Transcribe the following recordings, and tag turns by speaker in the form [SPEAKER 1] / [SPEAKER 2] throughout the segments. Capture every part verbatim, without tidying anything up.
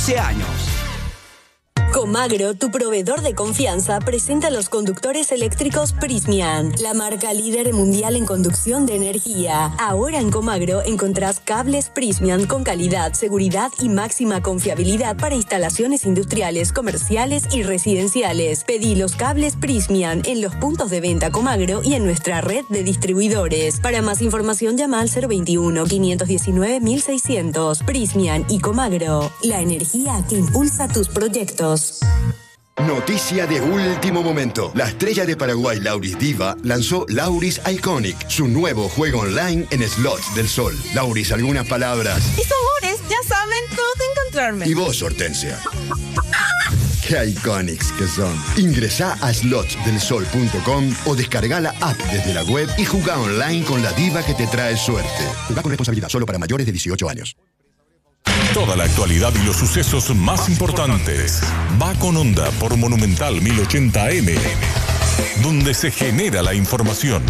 [SPEAKER 1] años.
[SPEAKER 2] Comagro, tu proveedor de confianza, presenta los conductores eléctricos Prysmian, la marca líder mundial en conducción de energía. Ahora en Comagro encontrás cables Prysmian con calidad, seguridad y máxima confiabilidad para instalaciones industriales, comerciales y residenciales. Pedí los cables Prysmian en los puntos de venta Comagro y en nuestra red de distribuidores. Para más información llama al cero veintiuno, quinientos diecinueve, mil seiscientos. Prysmian y Comagro, la energía que impulsa tus proyectos.
[SPEAKER 3] Noticia de último momento. La estrella de Paraguay Lauris Diva lanzó Lauris Iconic, su nuevo juego online en slots del sol. Lauris, algunas palabras.
[SPEAKER 4] Mis amores ya saben dónde encontrarme.
[SPEAKER 3] Y vos, Hortensia. Qué iconics que son. Ingresá a slots del sol punto com o descarga la app desde la web y jugá online con la diva que te trae suerte. Jugá con responsabilidad, solo para mayores de dieciocho años.
[SPEAKER 5] Toda la actualidad y los sucesos más importantes. Va con Onda por Monumental mil ochenta A M, donde se genera la información.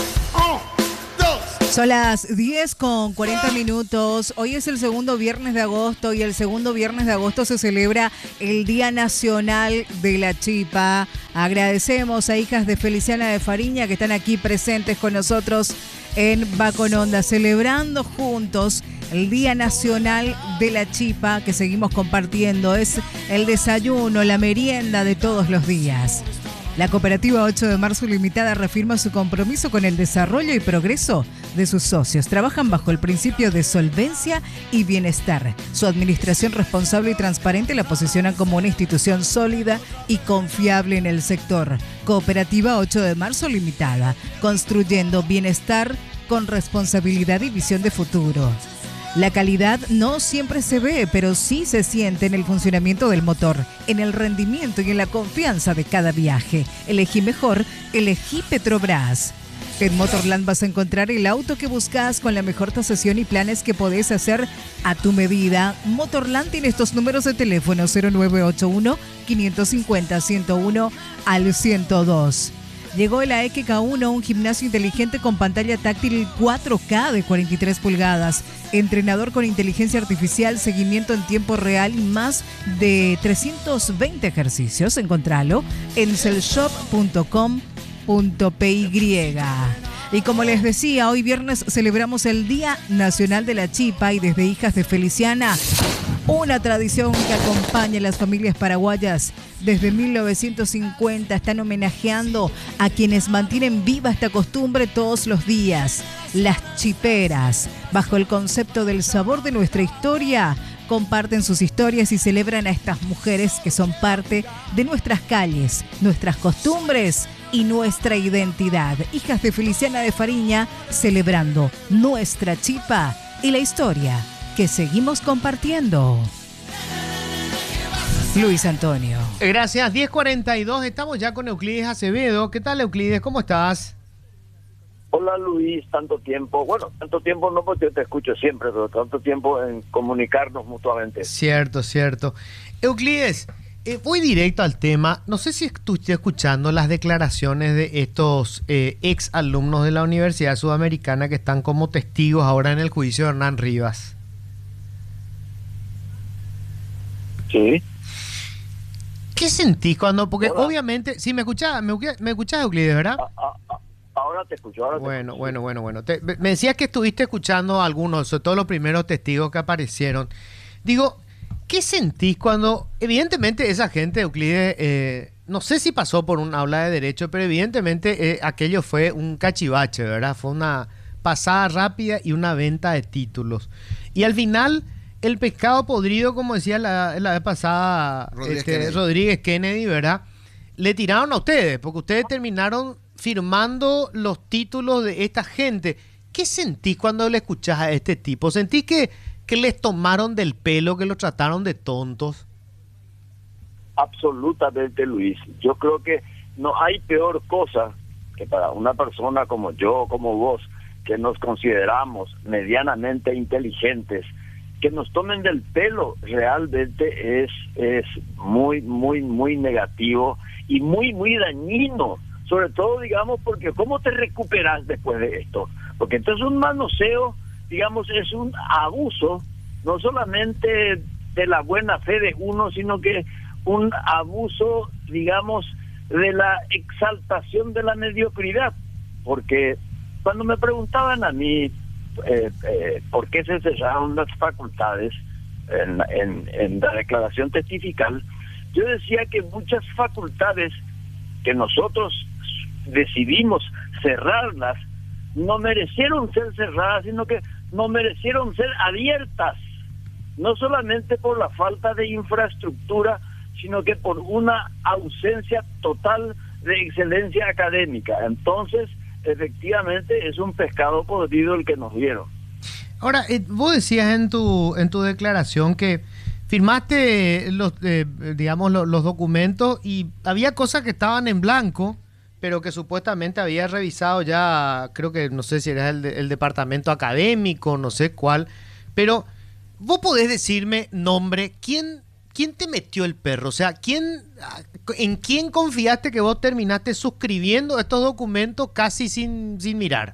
[SPEAKER 6] Son las diez con cuarenta minutos. Hoy es el segundo viernes de agosto y el segundo viernes de agosto se celebra el Día Nacional de la Chipa. Agradecemos a hijas de Feliciana de Fariña que están aquí presentes con nosotros en Va con Onda, celebrando juntos el Día Nacional de la Chipa que seguimos compartiendo. Es el desayuno, la merienda de todos los días. La Cooperativa ocho de marzo Limitada reafirma su compromiso con el desarrollo y progreso de sus socios. Trabajan bajo el principio de solvencia y bienestar. Su administración responsable y transparente la posicionan como una institución sólida y confiable en el sector. Cooperativa ocho de marzo Limitada, construyendo bienestar con responsabilidad y visión de futuro. La calidad no siempre se ve, pero sí se siente en el funcionamiento del motor, en el rendimiento y en la confianza de cada viaje. Elegí mejor, elegí Petrobras. En Motorland vas a encontrar el auto que buscas con la mejor tasación y planes que podés hacer a tu medida. Motorland tiene estos números de teléfono cero nueve ocho uno, cinco cinco cero, ciento uno al ciento dos. Llegó el A E Q K uno, un gimnasio inteligente con pantalla táctil cuatro K de cuarenta y tres pulgadas, entrenador con inteligencia artificial, seguimiento en tiempo real y más de trescientos veinte ejercicios. Encontralo en cellshop punto com punto p y. Y como les decía, hoy viernes celebramos el Día Nacional de la Chipa y desde Hijas de Feliciana, una tradición que acompaña a las familias paraguayas desde mil novecientos cincuenta. Están homenajeando a quienes mantienen viva esta costumbre todos los días. Las chiperas, bajo el concepto del sabor de nuestra historia, comparten sus historias y celebran a estas mujeres que son parte de nuestras calles, nuestras costumbres y nuestra identidad. Hijas de Feliciana de Fariña, celebrando nuestra chipa y la historia que seguimos compartiendo. Luis Antonio.
[SPEAKER 7] Gracias, diez cuarenta y dos, estamos ya con Euclides Acevedo. ¿Qué tal, Euclides? ¿Cómo estás?
[SPEAKER 8] Hola, Luis, tanto tiempo. Bueno, tanto tiempo no, porque yo te escucho siempre, pero tanto tiempo en comunicarnos mutuamente.
[SPEAKER 7] Cierto, cierto. Euclides, eh, voy directo al tema. No sé si estuviste escuchando las declaraciones de estos eh, ex alumnos de la Universidad Sudamericana que están como testigos ahora en el juicio de Hernán Rivas.
[SPEAKER 8] Sí.
[SPEAKER 7] ¿Qué sentís cuando...? Porque
[SPEAKER 8] Hola.
[SPEAKER 7] obviamente... Sí, me escuchás, me, me escuchás, Euclides, ¿verdad?
[SPEAKER 8] A, a, a, ahora te escucho, ahora te
[SPEAKER 7] Bueno,
[SPEAKER 8] escucho.
[SPEAKER 7] bueno, bueno, bueno. Te, me decías que estuviste escuchando a algunos, sobre todo los primeros testigos que aparecieron. Digo, ¿qué sentís cuando... Evidentemente esa gente, Euclides, eh, no sé si pasó por un aula de derecho, pero evidentemente eh, aquello fue un cachivache, ¿verdad? Fue una pasada rápida y una venta de títulos. Y al final... El pescado podrido, como decía la, la vez pasada
[SPEAKER 9] Rodríguez,
[SPEAKER 7] este,
[SPEAKER 9] Kennedy.
[SPEAKER 7] Rodríguez Kennedy, ¿verdad? Le tiraron a ustedes, porque ustedes terminaron firmando los títulos de esta gente. ¿Qué sentís cuando le escuchás a este tipo? ¿Sentís que, que les tomaron del pelo, que lo trataron de tontos?
[SPEAKER 8] Absolutamente, Luis. Yo creo que no hay peor cosa que para una persona como yo, como vos, que nos consideramos medianamente inteligentes, que nos tomen del pelo. Realmente es es muy, muy, muy negativo y muy, muy dañino. Sobre todo, digamos, porque ¿cómo te recuperas después de esto? Porque entonces un manoseo, digamos, es un abuso, no solamente de la buena fe de uno, sino que un abuso, digamos, de la exaltación de la mediocridad. Porque cuando me preguntaban a mí eh, eh, por qué se cerraron las facultades en, en, en la declaración testifical, yo decía que muchas facultades que nosotros decidimos cerrarlas no merecieron ser cerradas, sino que no merecieron ser abiertas, no solamente por la falta de infraestructura, sino que por una ausencia total de excelencia académica. Entonces, efectivamente, es un pescado podrido el que nos dieron.
[SPEAKER 7] Ahora, eh, vos decías en tu en tu declaración que firmaste los, eh, digamos, los, los documentos y había cosas que estaban en blanco, pero que supuestamente había revisado ya, creo que no sé si era el, de, el departamento académico, no sé cuál, pero vos podés decirme nombre, ¿quién, quién te metió el perro? O sea, ¿quién, ¿en quién confiaste que vos terminaste suscribiendo estos documentos casi sin, sin mirar?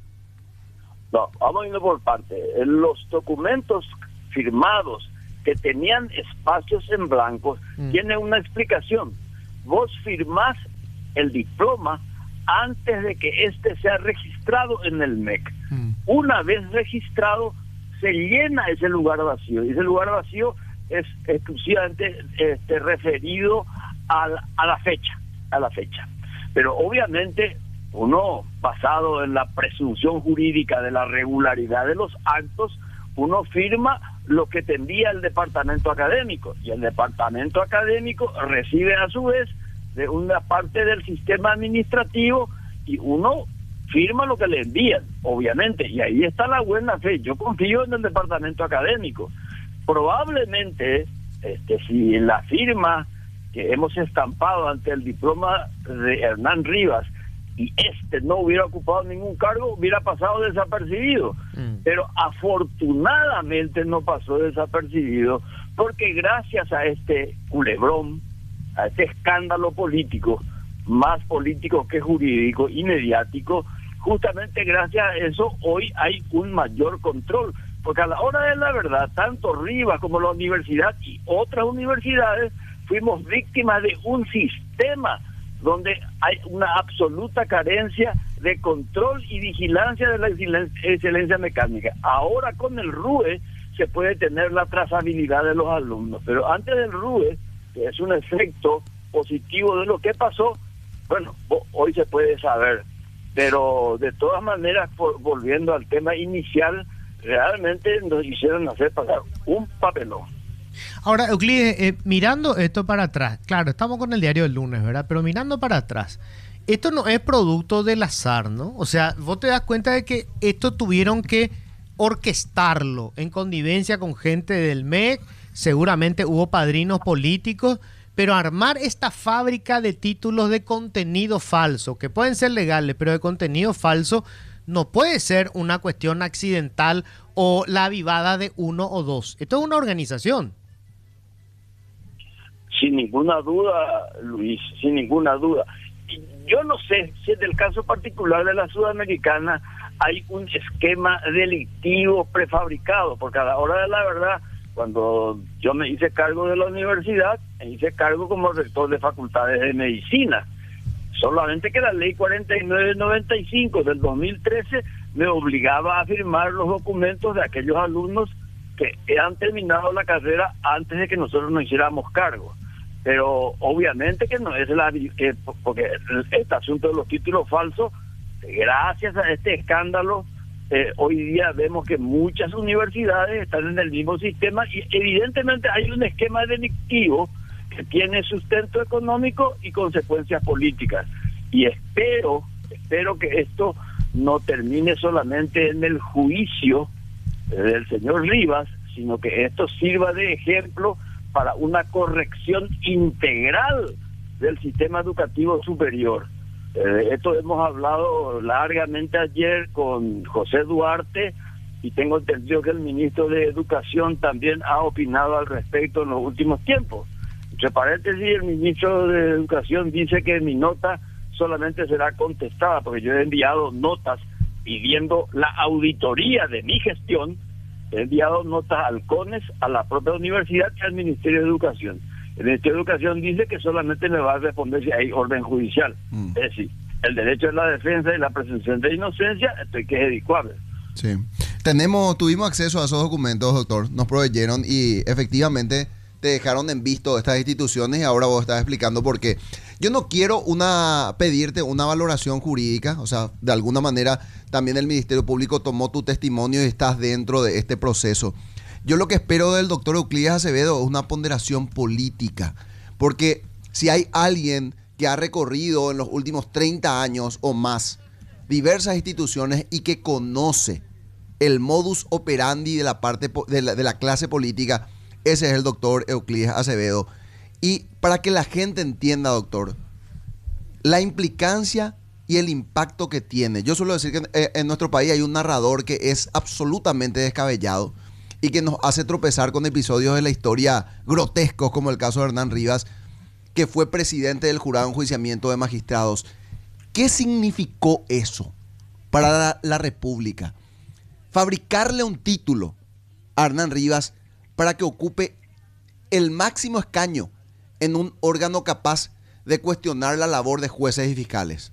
[SPEAKER 8] No, vamos yendo por parte. Los documentos firmados que tenían espacios en blanco mm. tienen una explicación. Vos firmás el diploma antes de que éste sea registrado en el M E C. Mm. Una vez registrado, se llena ese lugar vacío. Y ese lugar vacío es exclusivamente este, referido a la, a la fecha, a la fecha. Pero obviamente uno, basado en la presunción jurídica de la regularidad de los actos, uno firma lo que te envía el departamento académico, y el departamento académico recibe a su vez de una parte del sistema administrativo y uno firma lo que le envían, obviamente, y ahí está la buena fe. Yo confío en el departamento académico. Probablemente, este, si la firma que hemos estampado ante el diploma de Hernán Rivas y este no hubiera ocupado ningún cargo, hubiera pasado desapercibido. Mm. Pero afortunadamente no pasó desapercibido, porque gracias a este culebrón, a este escándalo político, más político que jurídico y mediático, justamente gracias a eso hoy hay un mayor control, porque a la hora de la verdad, tanto Rivas como la universidad y otras universidades fuimos víctimas de un sistema donde hay una absoluta carencia de control y vigilancia de la excelencia mecánica. Ahora con el R U E se puede tener la trazabilidad de los alumnos, pero antes del R U E, que es un efecto positivo de lo que pasó, bueno, hoy se puede saber. Pero de todas maneras, por, volviendo al tema inicial, realmente nos hicieron hacer pagar un papelón.
[SPEAKER 7] Ahora, Euclides, eh, mirando esto para atrás, claro, estamos con el diario del lunes, ¿verdad? Pero mirando para atrás, esto no es producto del azar, ¿no? O sea, vos te das cuenta de que esto tuvieron que orquestarlo en connivencia con gente del M E C, seguramente hubo padrinos políticos, pero armar esta fábrica de títulos de contenido falso, que pueden ser legales, pero de contenido falso, no puede ser una cuestión accidental o la avivada de uno o dos. Esto es una organización.
[SPEAKER 8] Sin ninguna duda, Luis, sin ninguna duda. Yo no sé si en el caso particular de la Sudamericana hay un esquema delictivo prefabricado, porque a la hora de la verdad, cuando yo me hice cargo de la universidad, me hice cargo como rector de facultades de medicina. Solamente que la ley cuarenta y nueve noventa y cinco del dos mil trece me obligaba a firmar los documentos de aquellos alumnos que han terminado la carrera antes de que nosotros nos hiciéramos cargo. Pero obviamente que no es la que porque este asunto de los títulos falsos, gracias a este escándalo, eh, hoy día vemos que muchas universidades están en el mismo sistema y evidentemente hay un esquema delictivo que tiene sustento económico y consecuencias políticas. Y espero, espero que esto no termine solamente en el juicio eh, del señor Rivas, sino que esto sirva de ejemplo para una corrección integral del sistema educativo superior. Eh, esto hemos hablado largamente ayer con José Duarte y tengo entendido que el ministro de Educación también ha opinado al respecto en los últimos tiempos. Entre paréntesis, el ministro de Educación dice que mi nota solamente será contestada, porque yo he enviado notas pidiendo la auditoría de mi gestión he enviado notas al CONES, a la propia universidad y al Ministerio de Educación. El Ministerio de Educación dice que solamente le va a responder si hay orden judicial. Mm. Es decir, el derecho de la defensa y la presunción de inocencia, esto hay que ejecutarlo.
[SPEAKER 1] Sí. Tenemos, tuvimos acceso a esos documentos, doctor, nos proveyeron y efectivamente te dejaron en visto estas instituciones y ahora vos estás explicando por qué. Yo no quiero una pedirte una valoración jurídica, o sea, de alguna manera también el Ministerio Público tomó tu testimonio y estás dentro de este proceso. Yo lo que espero del doctor Euclides Acevedo es una ponderación política, porque si hay alguien que ha recorrido en los últimos treinta años o más diversas instituciones y que conoce el modus operandi de la parte de la, de la clase política, ese es el doctor Euclides Acevedo. Y para que la gente entienda, doctor, la implicancia y el impacto que tiene. Yo suelo decir que en, en nuestro país hay un narrador que es absolutamente descabellado y que nos hace tropezar con episodios de la historia grotescos, como el caso de Hernán Rivas, que fue presidente del jurado de enjuiciamiento de magistrados. ¿Qué significó eso para la, la República? Fabricarle un título a Hernán Rivas para que ocupe el máximo escaño en un órgano capaz de cuestionar la labor de jueces y fiscales.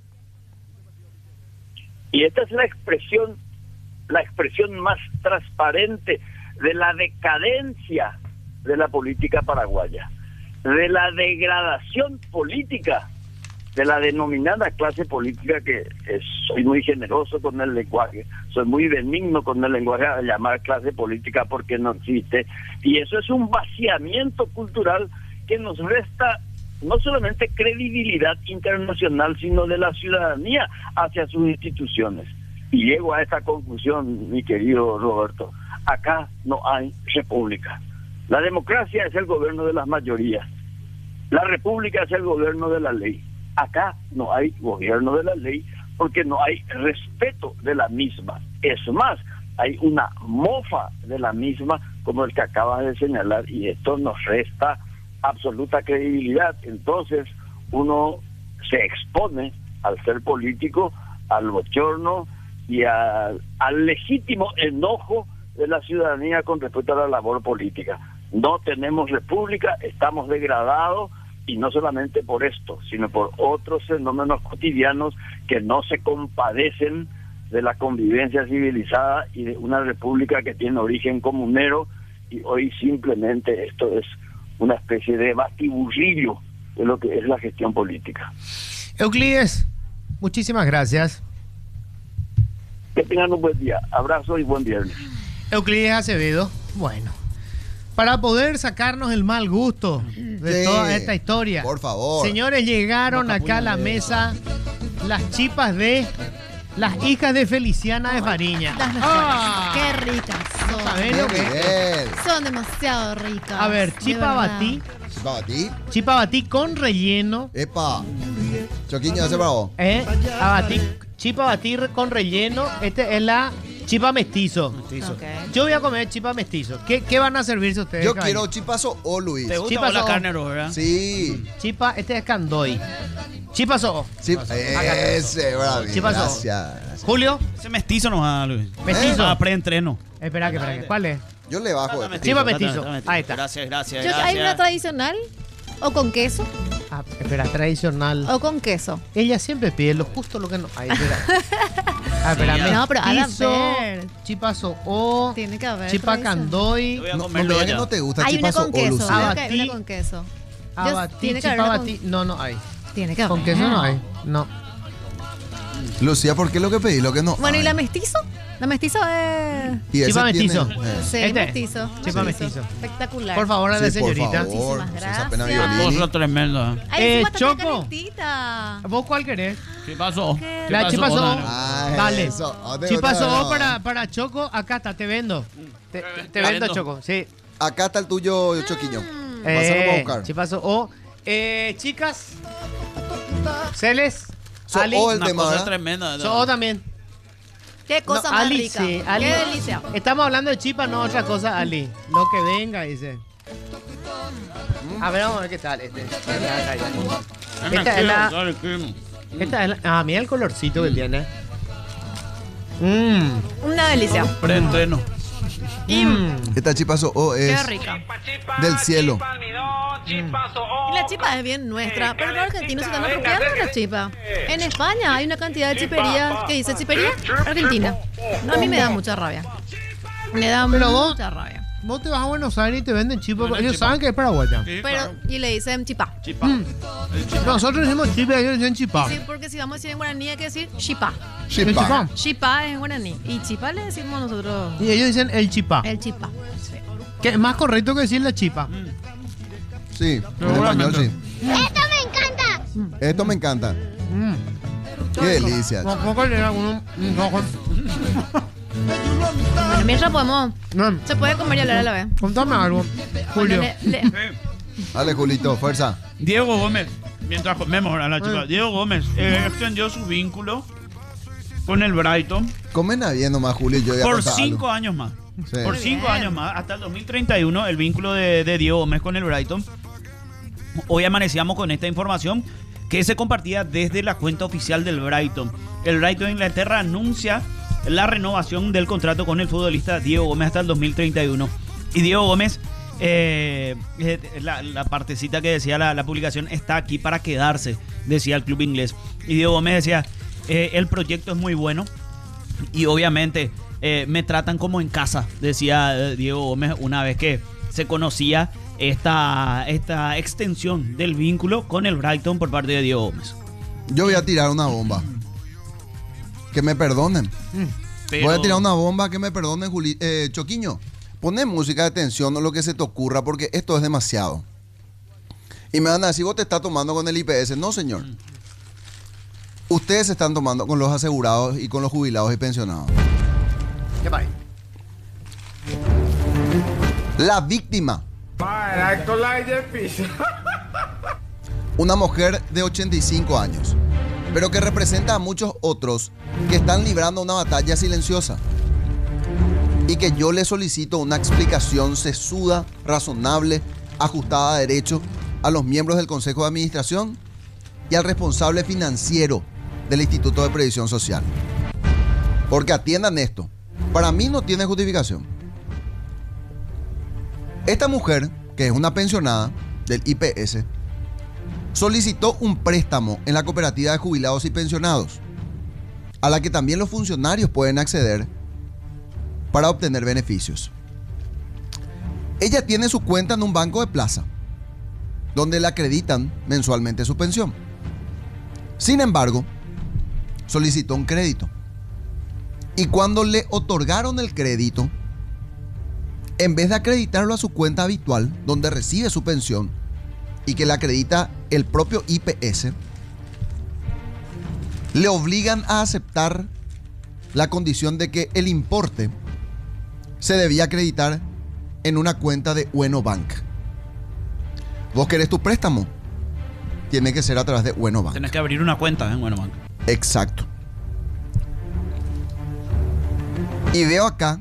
[SPEAKER 8] Y esta es la expresión, la expresión más transparente de la decadencia de la política paraguaya, de la degradación política de la denominada clase política, que es, soy muy generoso con el lenguaje, soy muy benigno con el lenguaje a llamar clase política porque no existe, y eso es un vaciamiento cultural que nos resta no solamente credibilidad internacional, sino de la ciudadanía hacia sus instituciones. Y llego a esta conclusión, mi querido Roberto: acá no hay república. La democracia es el gobierno de las mayorías, la república es el gobierno de la ley. Acá no hay gobierno de la ley porque no hay respeto de la misma. Es más, hay una mofa de la misma, como el que acabas de señalar, y esto nos resta absoluta credibilidad. Entonces uno se expone al ser político al bochorno y a, al legítimo enojo de la ciudadanía con respecto a la labor política. No tenemos república, estamos degradados, y no solamente por esto, sino por otros fenómenos cotidianos que no se compadecen de la convivencia civilizada y de una república que tiene origen comunero, y hoy simplemente esto es una especie de batiburrillo de lo que es la gestión política.
[SPEAKER 7] Euclides, muchísimas gracias.
[SPEAKER 8] Que tengan un buen día. Abrazo y buen viernes.
[SPEAKER 7] Euclides Acevedo, bueno, para poder sacarnos el mal gusto de sí, toda esta historia.
[SPEAKER 1] Por favor.
[SPEAKER 7] Señores, llegaron acá a la mesa las chipas de las hijas de Feliciana de Fariña.
[SPEAKER 9] ¡Ah! ¡Qué ricas son!
[SPEAKER 7] ¿Sabés lo que es?
[SPEAKER 9] Son demasiado ricas.
[SPEAKER 7] A ver, chipa batí.
[SPEAKER 1] ¿Chipa batí?
[SPEAKER 7] Chipa batí con relleno.
[SPEAKER 1] ¡Epa! Choquiño, hace bravo.
[SPEAKER 7] ¿Eh? A batí, chipa batí con relleno. Este es la chipa mestizo. mestizo. Okay. Yo voy a comer chipa mestizo. ¿Qué, qué van a servirse ustedes?
[SPEAKER 1] Yo quiero ahí? Chipazo o Luis.
[SPEAKER 10] ¿Te gusta
[SPEAKER 7] chipazo
[SPEAKER 10] la carne, verdad?
[SPEAKER 1] Sí.
[SPEAKER 7] Chipa, este es candoy. Chipazo.
[SPEAKER 1] Sí, ese, bravo.
[SPEAKER 7] Chipazo.
[SPEAKER 1] Gracias.
[SPEAKER 7] Julio.
[SPEAKER 10] Ese mestizo nos va, Luis.
[SPEAKER 7] Mestizo.
[SPEAKER 10] Ah, preentreno.
[SPEAKER 7] Espera, que, espera, que. ¿Cuál es?
[SPEAKER 1] Yo le bajo. Este.
[SPEAKER 7] Chipa mestizo. Ahí está.
[SPEAKER 10] Gracias, gracias,
[SPEAKER 9] Yo,
[SPEAKER 10] gracias.
[SPEAKER 9] ¿hay una tradicional? ¿O con queso?
[SPEAKER 7] Ah, espera, tradicional.
[SPEAKER 9] ¿O con queso?
[SPEAKER 7] Ella siempre pide lo justo lo que no. Ahí, espera. Ah, espera,
[SPEAKER 9] sí, no, pero a
[SPEAKER 7] ver. Chipazo o.
[SPEAKER 9] Tiene que haber.
[SPEAKER 7] Chipa candoy.
[SPEAKER 1] No, no, no, que no te gusta
[SPEAKER 9] hay
[SPEAKER 1] chipazo
[SPEAKER 9] una con
[SPEAKER 1] o
[SPEAKER 9] queso.
[SPEAKER 1] Lucía.
[SPEAKER 9] Hay una con queso.
[SPEAKER 7] Abatí,
[SPEAKER 9] tiene que
[SPEAKER 7] chipa
[SPEAKER 9] haber
[SPEAKER 7] batí.
[SPEAKER 9] con...
[SPEAKER 7] No, no hay.
[SPEAKER 9] Tiene que haber.
[SPEAKER 7] Con queso no hay. No.
[SPEAKER 1] Lucía, ¿por qué lo que pedí? Lo que no.
[SPEAKER 9] Bueno,
[SPEAKER 1] hay.
[SPEAKER 9] ¿y la mestizo? La mestizo es...
[SPEAKER 1] ¿Y
[SPEAKER 7] chipa
[SPEAKER 1] ese
[SPEAKER 7] mestizo.
[SPEAKER 1] tiene? Eh.
[SPEAKER 9] Sí,
[SPEAKER 7] ¿Este?
[SPEAKER 9] mestizo.
[SPEAKER 7] Chipa mestizo.
[SPEAKER 9] Espectacular.
[SPEAKER 7] Por favor, a la
[SPEAKER 1] Sí, por
[SPEAKER 7] señorita.
[SPEAKER 1] favor.
[SPEAKER 9] Muchísimas
[SPEAKER 1] Esa pena
[SPEAKER 9] gracias.
[SPEAKER 1] violín.
[SPEAKER 10] Cosa tremenda.
[SPEAKER 9] Ay,
[SPEAKER 7] Eh,
[SPEAKER 9] encima está
[SPEAKER 7] Choco.
[SPEAKER 9] calentita.
[SPEAKER 7] ¿Vos cuál querés?
[SPEAKER 10] ¿Qué pasó?
[SPEAKER 9] ¿Qué?
[SPEAKER 7] La chipa so.
[SPEAKER 1] Ah,
[SPEAKER 7] Dale.
[SPEAKER 1] eso. Oh, te-
[SPEAKER 7] Chipa
[SPEAKER 1] no,
[SPEAKER 7] so
[SPEAKER 1] no.
[SPEAKER 7] para, para Choco. Acá está, te vendo. Te, te
[SPEAKER 10] Te
[SPEAKER 7] vendo,
[SPEAKER 10] vendo.
[SPEAKER 7] Choco. Sí.
[SPEAKER 1] Acá está el tuyo, Choquiño.
[SPEAKER 9] Mm.
[SPEAKER 1] Pásalo para
[SPEAKER 7] Eh,
[SPEAKER 1] buscar.
[SPEAKER 7] Chipa so o. Eh, chicas. Celes.
[SPEAKER 1] So,
[SPEAKER 7] Ali.
[SPEAKER 1] o el
[SPEAKER 10] Una
[SPEAKER 1] tema,
[SPEAKER 10] cosa
[SPEAKER 1] ¿verdad?
[SPEAKER 10] tremenda.
[SPEAKER 7] So o también.
[SPEAKER 9] Qué cosa
[SPEAKER 7] No,
[SPEAKER 9] más
[SPEAKER 7] Ali,
[SPEAKER 9] rica.
[SPEAKER 7] sí, Ali.
[SPEAKER 9] Qué delicia.
[SPEAKER 7] Estamos hablando de chipa, no otra cosa, Ali. Lo que venga, dice. A ver, vamos a ver qué tal este. Esta es la. Esta es la. Ah, mira el colorcito que tiene. Mmm.
[SPEAKER 9] Una delicia.
[SPEAKER 10] Preentreno.
[SPEAKER 9] Y,
[SPEAKER 1] Esta chipa Soho
[SPEAKER 9] qué
[SPEAKER 1] es
[SPEAKER 9] rica.
[SPEAKER 1] del cielo.
[SPEAKER 9] Y la chipa es bien nuestra, pero los argentinos se están apropiando de la chipa. En España hay una cantidad de chiperías que dice chipería argentina. No, a mí me da mucha rabia. Me da
[SPEAKER 7] Pero vos-
[SPEAKER 9] mucha rabia.
[SPEAKER 7] Vos te vas a Buenos Aires y te venden chipa.
[SPEAKER 10] Venden
[SPEAKER 7] Ellos
[SPEAKER 10] chipa.
[SPEAKER 7] saben que es paraguaya.
[SPEAKER 10] Sí,
[SPEAKER 9] Pero,
[SPEAKER 10] claro.
[SPEAKER 9] y le dicen chipa.
[SPEAKER 10] Chipa.
[SPEAKER 7] Mm. Nosotros decimos chipa y ellos dicen chipa.
[SPEAKER 9] Sí, porque si vamos a decir en guaraní hay que decir chipa.
[SPEAKER 7] El chipá.
[SPEAKER 9] Chipa es en guaraní. Y chipa le decimos nosotros
[SPEAKER 7] Y ellos dicen el chipá.
[SPEAKER 9] el chipa. Sí.
[SPEAKER 7] Que es más correcto que decir la chipa.
[SPEAKER 1] Sí, en
[SPEAKER 10] Seguramente.
[SPEAKER 1] español sí.
[SPEAKER 11] ¡Esto me encanta!
[SPEAKER 1] Esto me encanta.
[SPEAKER 7] Mm.
[SPEAKER 1] Qué delicia.
[SPEAKER 7] No, ¿cómo que le da uno un ojo?
[SPEAKER 9] Bueno, mientras podemos.
[SPEAKER 7] No,
[SPEAKER 9] Se puede comer y hablar a la vez.
[SPEAKER 7] contame algo, Julio.
[SPEAKER 9] Bueno, le- le-
[SPEAKER 1] Dale, Julito, fuerza.
[SPEAKER 10] Diego Gómez, mientras comemos a la chica,
[SPEAKER 7] Mm.
[SPEAKER 10] Diego Gómez eh, extendió su vínculo con el Brighton
[SPEAKER 1] Comen a bien nomás, Julio. Yo voy a
[SPEAKER 10] por
[SPEAKER 1] contar
[SPEAKER 10] cinco
[SPEAKER 1] algo.
[SPEAKER 10] años más.
[SPEAKER 1] Sí.
[SPEAKER 10] Por
[SPEAKER 9] Muy
[SPEAKER 10] cinco
[SPEAKER 9] bien.
[SPEAKER 10] años más, hasta el dos mil treinta y uno, el vínculo de, de Diego Gómez con el Brighton. Hoy amanecíamos con esta información que se compartía desde la cuenta oficial del Brighton. El Brighton de Inglaterra anuncia la renovación del contrato con el futbolista Diego Gómez hasta el dos mil treinta y uno. Y Diego Gómez, eh, eh, la, la partecita que decía la, la publicación, está aquí para quedarse, decía el club inglés. Y Diego Gómez decía, eh, el proyecto es muy bueno y obviamente eh, me tratan como en casa, decía eh, Diego Gómez una vez que se conocía esta, esta extensión del vínculo con el Brighton por parte de Diego Gómez.
[SPEAKER 1] Yo voy a tirar una bomba. Que me perdonen.
[SPEAKER 10] Pero-
[SPEAKER 1] Voy a tirar una bomba, que me perdonen, Juli. Eh, Choquiño, poné música de tensión o lo que se te ocurra, porque esto es demasiado. Y me van a decir, vos te estás tomando con el I P S. No, señor. Ustedes se están tomando con los asegurados y con los jubilados y pensionados.
[SPEAKER 7] ¿Qué pasa?
[SPEAKER 1] La víctima, una mujer de ochenta y cinco años, pero que representa a muchos otros que están librando una batalla silenciosa. Y que yo le solicito una explicación sesuda, razonable, ajustada a derecho a los miembros del Consejo de Administración y al responsable financiero del Instituto de Previsión Social. Porque atiendan esto. Para mí no tiene justificación. Esta mujer, que es una pensionada del I P S, solicitó un préstamo en la cooperativa de jubilados y pensionados, a la que también los funcionarios pueden acceder para obtener beneficios. Ella tiene su cuenta en un banco de plaza, donde le acreditan mensualmente su pensión. Sin embargo, solicitó un crédito. Y cuando le otorgaron el crédito, en vez de acreditarlo a su cuenta habitual, donde recibe su pensión, y que le acredita el propio I P S, le obligan a aceptar la condición de que el importe se debía acreditar en una cuenta de Ueno Bank. ¿Vos querés tu préstamo? Tiene que ser a través de Ueno Bank.
[SPEAKER 10] Tenés que abrir una cuenta en Bueno Banco.
[SPEAKER 1] Exacto. Y veo acá,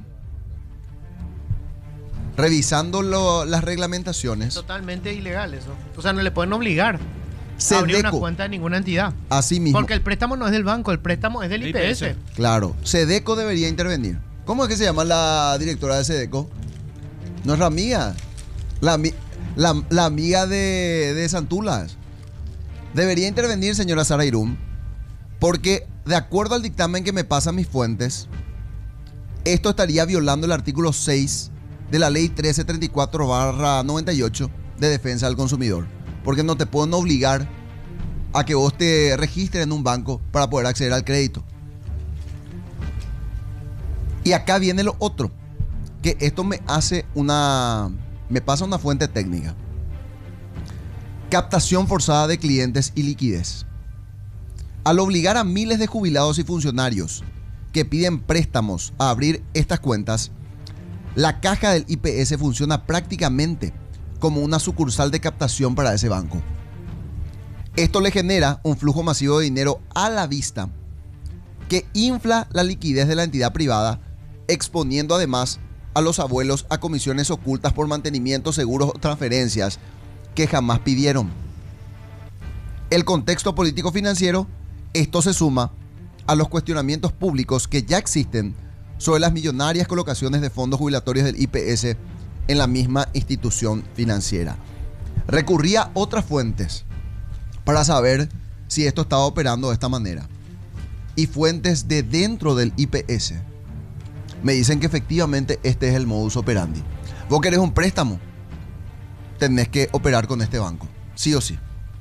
[SPEAKER 1] revisando lo- las reglamentaciones,
[SPEAKER 7] Totalmente ilegal eso. O sea, no le pueden obligar a abrir una
[SPEAKER 1] Sedeco,
[SPEAKER 7] cuenta de ninguna entidad.
[SPEAKER 1] así mismo,
[SPEAKER 7] Porque el préstamo no es del banco, el préstamo es del I P S.
[SPEAKER 1] claro, Sedeco debería intervenir. ¿Cómo es que se llama la directora de Sedeco? Nuestra amiga, la, ami- la, la amiga de, de Santulas. Debería intervenir, señora Sara Irum, porque de acuerdo al dictamen que me pasan mis fuentes, esto estaría violando el artículo seis de la ley trece treinta y cuatro barra noventa y ocho de defensa del consumidor. Porque no te pueden obligar a que vos te registres en un banco para poder acceder al crédito. Y acá viene lo otro, que esto me hace una, me pasa una fuente técnica. Captación forzada de clientes y liquidez. Al obligar a miles de jubilados y funcionarios que piden préstamos a abrir estas cuentas, la caja del I P S funciona prácticamente como una sucursal de captación para ese banco. Esto le genera un flujo masivo de dinero a la vista que infla la liquidez de la entidad privada, exponiendo además a los abuelos a comisiones ocultas por mantenimiento, seguros o transferencias que jamás pidieron. El contexto político financiero, esto se suma a los cuestionamientos públicos que ya existen sobre las millonarias colocaciones de fondos jubilatorios del I P S en la misma institución financiera. Recurrí a otras fuentes para saber si esto estaba operando de esta manera. Y fuentes de dentro del I P S me dicen que efectivamente este es el modus operandi. Vos querés un préstamo, tenés que operar con este banco, sí o sí.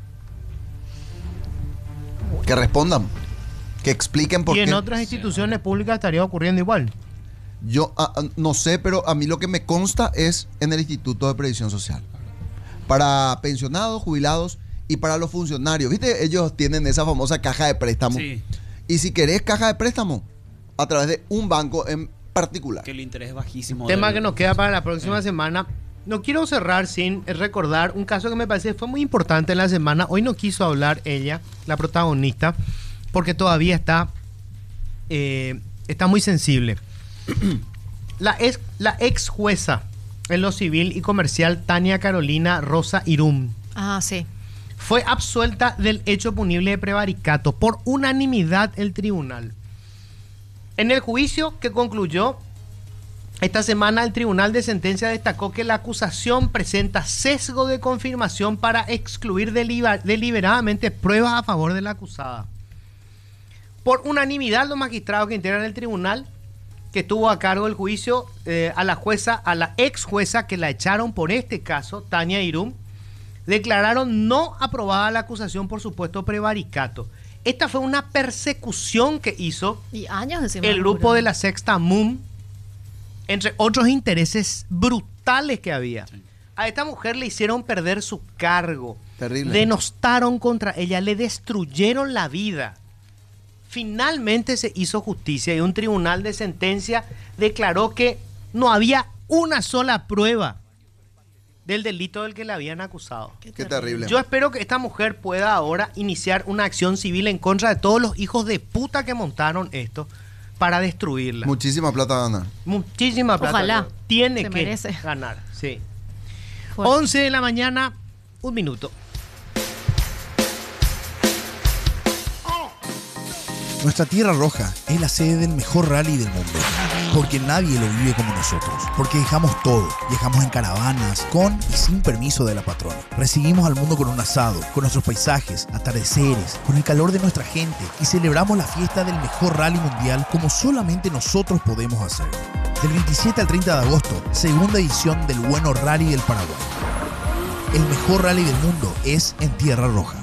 [SPEAKER 1] Que respondan, que expliquen por
[SPEAKER 7] qué.
[SPEAKER 1] qué.
[SPEAKER 7] Y en otras instituciones públicas estaría ocurriendo igual.
[SPEAKER 1] Yo a, a, no sé, pero a mí lo que me consta es en el Instituto de Previsión Social. Para pensionados, jubilados y para los funcionarios. ¿Viste? Ellos tienen esa famosa caja de préstamo.
[SPEAKER 10] Sí.
[SPEAKER 1] Y si querés caja de préstamo, a través de un banco en particular.
[SPEAKER 10] Que el interés es bajísimo.
[SPEAKER 7] Tema
[SPEAKER 10] del...
[SPEAKER 7] que nos queda para la próxima
[SPEAKER 10] sí.
[SPEAKER 7] semana. No quiero cerrar sin recordar un caso que me parece que fue muy importante en la semana. Hoy no quiso hablar ella, la protagonista, porque todavía está, eh, está muy sensible. La ex, la ex jueza en lo civil y comercial Tania Carolina Rosa Irum.
[SPEAKER 9] Ah, sí.
[SPEAKER 7] Fue absuelta del hecho punible de prevaricato por unanimidad el tribunal. En el juicio que concluyó esta semana, el tribunal de sentencia destacó que la acusación presenta sesgo de confirmación para excluir deliber- deliberadamente pruebas a favor de la acusada. Por unanimidad, los magistrados que integran el tribunal que tuvo a cargo el juicio eh, a la jueza, a la ex jueza que la echaron por este caso, Tania Irum, declararon no aprobada la acusación por supuesto prevaricato. Esta fue una persecución que hizo
[SPEAKER 9] y años encima
[SPEAKER 7] el grupo juro. de la Sexta M U M, entre otros intereses brutales que había. Sí. A esta mujer le hicieron perder su cargo.
[SPEAKER 1] Terrible.
[SPEAKER 7] Denostaron contra ella, le destruyeron la vida. Finalmente se hizo justicia y un tribunal de sentencia declaró que no había una sola prueba del delito del que le habían acusado.
[SPEAKER 1] Qué terrible. Qué terrible.
[SPEAKER 7] Yo espero que esta mujer pueda ahora iniciar una acción civil en contra de todos los hijos de puta que montaron esto para destruirla.
[SPEAKER 1] Muchísima plata ganar.
[SPEAKER 7] Muchísima plata.
[SPEAKER 9] Ojalá.
[SPEAKER 7] Tiene
[SPEAKER 9] Se
[SPEAKER 7] que
[SPEAKER 9] merece.
[SPEAKER 7] ganar. Sí.
[SPEAKER 9] Fuerte.
[SPEAKER 7] once de la mañana, un minuto.
[SPEAKER 12] Nuestra Tierra Roja es la sede del mejor rally del mundo, porque nadie lo vive como nosotros, porque dejamos todo, viajamos en caravanas, con y sin permiso de la patrona. Recibimos al mundo con un asado, con nuestros paisajes, atardeceres, con el calor de nuestra gente y celebramos la fiesta del mejor rally mundial como solamente nosotros podemos hacer. Del veintisiete al treinta de agosto, segunda edición del Bueno Rally del Paraguay. El mejor rally del mundo es en Tierra Roja.